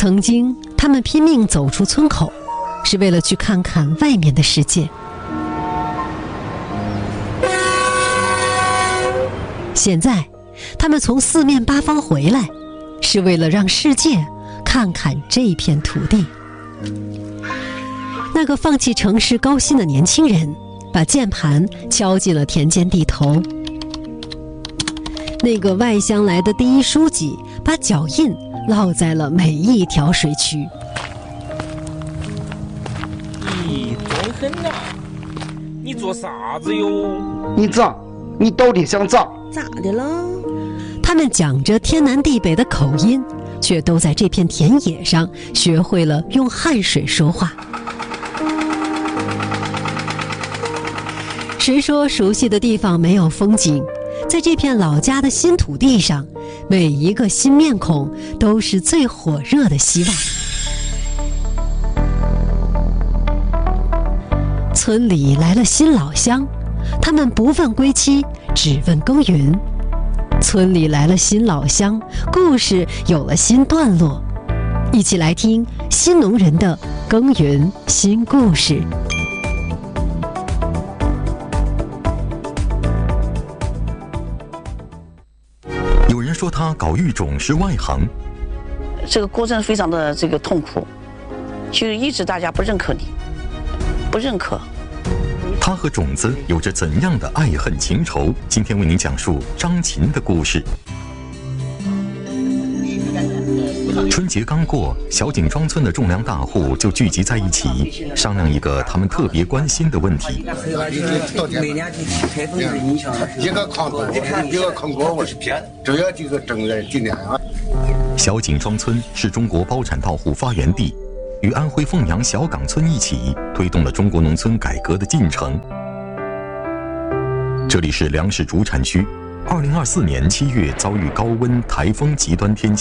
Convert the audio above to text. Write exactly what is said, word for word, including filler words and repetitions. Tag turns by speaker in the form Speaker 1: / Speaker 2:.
Speaker 1: 曾经，他们拼命走出村口，是为了去看看外面的世界。现在，他们从四面八方回来，是为了让世界看看这片土地。那个放弃城市高薪的年轻人，把键盘敲进了田间地头。那个外乡来的第一书记，把脚印烙在了每一条水渠。
Speaker 2: 你装狠呐！你做啥子哟？
Speaker 3: 你咋？你到底想咋？
Speaker 4: 咋的了？
Speaker 1: 他们讲着天南地北的口音，却都在这片田野上学会了用汉水说话。谁说熟悉的地方没有风景？在这片老家的新土地上，每一个新面孔都是最火热的希望。村里来了新老乡，他们不问归期，只问耕耘。村里来了新老乡，故事有了新段落。一起来听新农人的耕耘新故事。
Speaker 5: 有人说他搞育种是外行，
Speaker 6: 这个过程非常的这个痛苦，就是一直大家不认可你，不认可。
Speaker 5: 他和种子有着怎样的爱恨情仇？今天为您讲述张琴的故事。春节刚过，小井庄村的种粮大户就聚集在一起，商量一个他们特别关心的问题。
Speaker 3: 一个抗毒，一个抗过味，这要这个正在今年啊。
Speaker 5: 小井庄村是中国包产到户发源地，与安徽凤阳小岗村一起推动了中国农村改革的进程。这里是粮食主产区，二零二四年七月遭遇高温、台风极端天气。